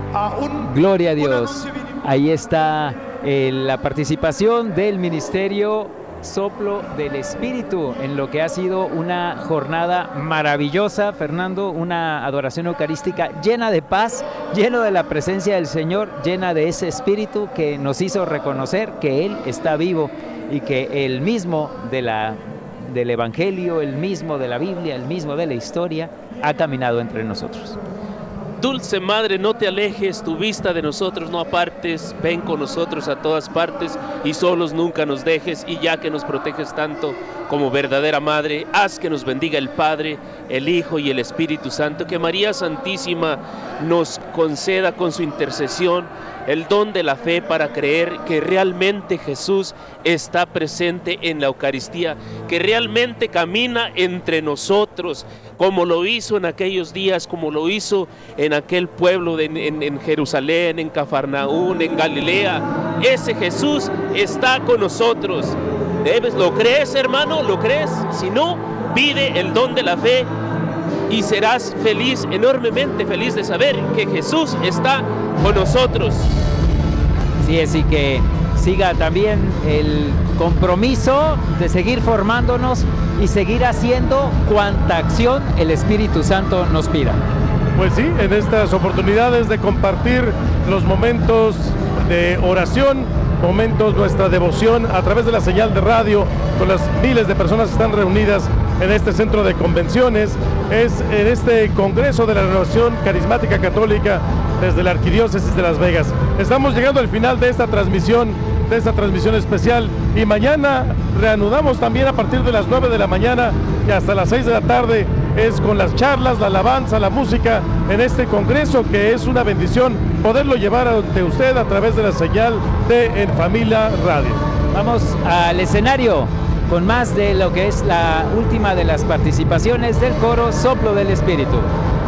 Gloria a Dios. Ahí está la participación del Ministerio Soplo del Espíritu en lo que ha sido una jornada maravillosa, Fernando, una adoración eucarística llena de paz, lleno de la presencia del Señor, llena de ese Espíritu que nos hizo reconocer que Él está vivo y que el mismo del Evangelio, el mismo de la Biblia, el mismo de la historia, ha caminado entre nosotros. Dulce Madre, no te alejes, tu vista de nosotros no apartes, ven con nosotros a todas partes y solos nunca nos dejes, y ya que nos proteges tanto como verdadera Madre, haz que nos bendiga el Padre, el Hijo y el Espíritu Santo, que María Santísima nos conceda con su intercesión el don de la fe para creer que realmente Jesús está presente en la Eucaristía, que realmente camina entre nosotros, como lo hizo en aquellos días, como lo hizo en aquel pueblo en Jerusalén, en Cafarnaún, en Galilea. Ese Jesús está con nosotros. ¿Lo crees, hermano? ¿Lo crees? Si no, pide el don de la fe y serás feliz, enormemente feliz de saber que Jesús está con nosotros. Sí, así que siga también el compromiso de seguir formándonos y seguir haciendo cuanta acción el Espíritu Santo nos pida. Pues sí, en estas oportunidades de compartir los momentos de oración, momentos, nuestra devoción a través de la señal de radio, con las miles de personas que están reunidas en este centro de convenciones, es en este Congreso de la Renovación Carismática Católica desde la Arquidiócesis de Las Vegas. Estamos llegando al final de esta transmisión especial, y mañana reanudamos también a partir de las 9 de la mañana y hasta las 6 de la tarde, es con las charlas, la alabanza, la música en este congreso, que es una bendición poderlo llevar ante usted a través de la señal de En Familia Radio. Vamos al escenario con más de lo que es la última de las participaciones del coro Soplo del Espíritu.